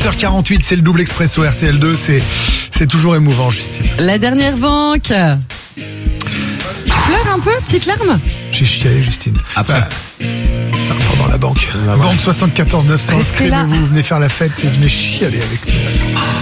8h48, c'est le double expresso RTL2, c'est toujours émouvant, Justine. La dernière banque. Tu pleures un peu, petite larme? J'ai chialé, Justine. Après. Pendant la banque. Banque 74 900, Est-ce que là- inscrivez-vous, venez faire la fête et venez chialer avec nous.